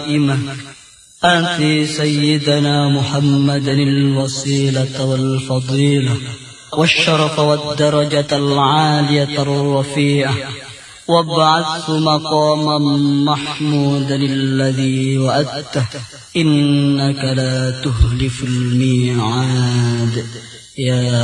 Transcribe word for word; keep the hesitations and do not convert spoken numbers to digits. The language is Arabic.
آت سيدنا محمدا الوسيلة والفضيلة والشرف والدرجة العالية الرفيعة وابعث مقاما محمودا الذي وعدته إنك لا تخلف الميعاد يا